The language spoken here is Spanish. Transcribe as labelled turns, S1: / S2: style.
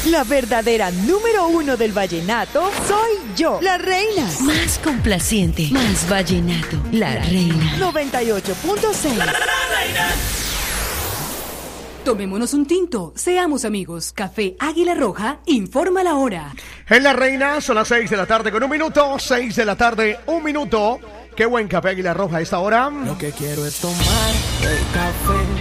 S1: La verdadera número uno del vallenato soy yo, la reina.
S2: Más complaciente, más vallenato, la reina.
S1: 98.6.
S3: La reina.
S4: Tomémonos un tinto, seamos amigos. Café Águila Roja informa la hora.
S5: En La Reina son las 6 de la tarde con 1 minuto, 6 de la tarde, 1 minuto. Qué buen Café Águila Roja a esta hora.
S6: Lo que quiero es tomar el café.